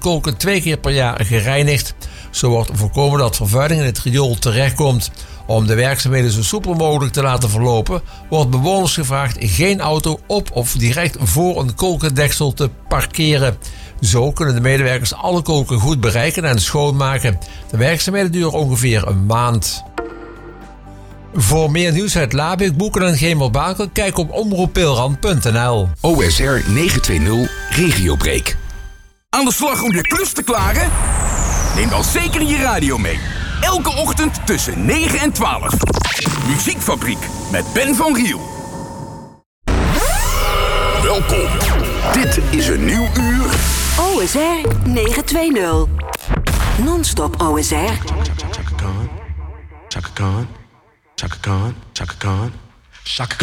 koken 2 keer per jaar gereinigd. Zo wordt voorkomen dat vervuiling in het riool terechtkomt. Om de werkzaamheden zo soepel mogelijk te laten verlopen, wordt bewoners gevraagd geen auto op of direct voor een kolkendeksel te parkeren. Zo kunnen de medewerkers alle kolken goed bereiken en schoonmaken. De werkzaamheden duren ongeveer een maand. Voor meer nieuws uit Labik, Boeken en Gemelbakel, kijk op omroeppeelrand.nl. OSR 920 Regiobreak. Aan de slag om je klus te klaren? Neem dan zeker je radio mee. Elke ochtend tussen 9 en 12. Muziekfabriek met Ben van Riel. Welkom. Dit is een nieuw uur. OSR 920. Non-stop OSR. Chaka Khan, Chaka Khan, Chaka Khan, Chaka Khan, Chaka Khan.